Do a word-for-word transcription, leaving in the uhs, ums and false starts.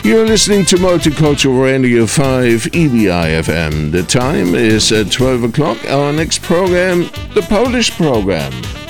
You're listening to Multicultural Radio five E B I F M. The time is at twelve o'clock. Our next program, the Polish program.